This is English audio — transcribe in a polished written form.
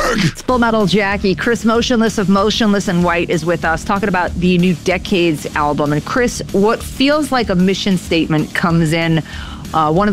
It's Full Metal Jackie. Chris Motionless of Motionless in White is with us talking about the new Decades album. And Chris, what feels like a mission statement comes in. One of